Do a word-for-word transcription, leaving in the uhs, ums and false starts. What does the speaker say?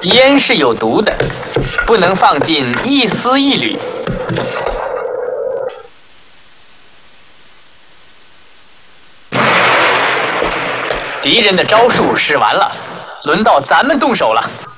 烟是有毒的，不能放进一丝一缕。敌人的招数使完了，轮到咱们动手了。